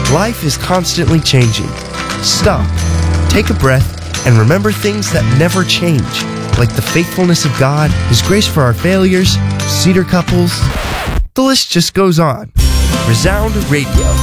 Life is constantly changing. Stop, take a breath, and remember things that never change, like the faithfulness of God, His grace for our failures, cedar couples. The list just goes on. Resound Radio.